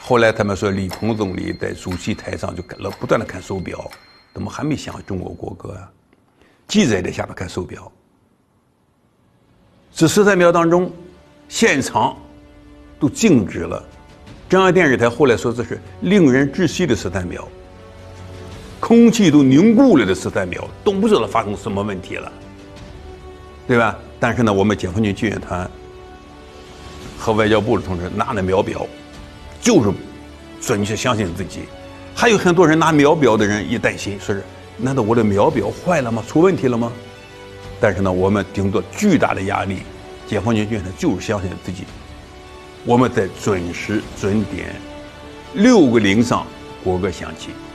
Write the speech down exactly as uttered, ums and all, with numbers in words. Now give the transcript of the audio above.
后来他们说李鹏总理在主席台上就看了，不断的看手表，怎么还没响中国国歌啊？记者也在下面看手表。这十三秒当中，现场都静止了。中央电视台后来说这是令人窒息的十三秒，空气都凝固了的十三秒，都不知道发生什么问题了，对吧？但是呢，我们解放军救援团和外交部的同志拿着秒表，就是准确相信自己。还有很多人拿秒表的人一担心，说是难道我的秒表坏了吗？出问题了吗？但是呢，我们顶着巨大的压力，解放军救援团就是相信自己，我们在准时准点六个零上国歌响起。